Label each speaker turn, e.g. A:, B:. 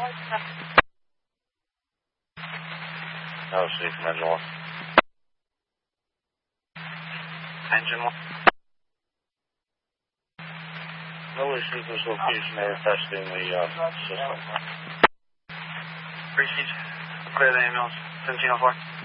A: No, see, Commander 1. Engine 1. No issues with location or testing the system.
B: Appreciate. Clear the ambulance. 1704.